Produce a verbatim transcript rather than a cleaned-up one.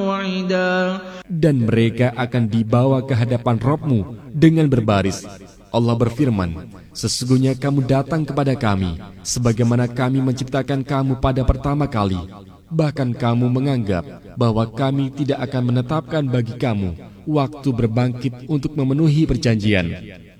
وعدا. Dan mereka akan dibawa ke hadapan Rabb-Mu dengan berbaris. Allah berfirman, sesungguhnya kamu datang kepada kami sebagaimana kami menciptakan kamu pada pertama kali. Bahkan kamu menganggap bahwa kami tidak akan menetapkan bagi kamu waktu berbangkit untuk memenuhi perjanjian.